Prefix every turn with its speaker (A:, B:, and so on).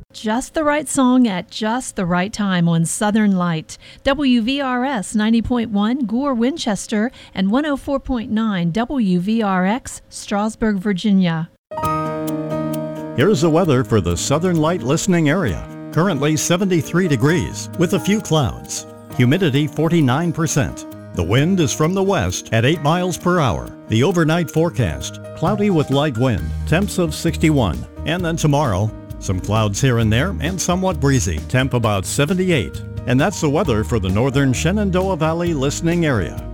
A: Just the right song at just the right time on Southern Light. WVRS 90.1 Gore, Winchester, and 104.9 WVRX, Strasburg, Virginia.
B: Here's the weather for the Southern Light listening area. Currently 73 degrees with a few clouds. Humidity 49%. The wind is from the west at 8 miles per hour. The overnight forecast, cloudy with light wind, temps of 61. And then tomorrow, some clouds here and there and somewhat breezy, temp about 78. And that's the weather for the northern Shenandoah Valley listening area.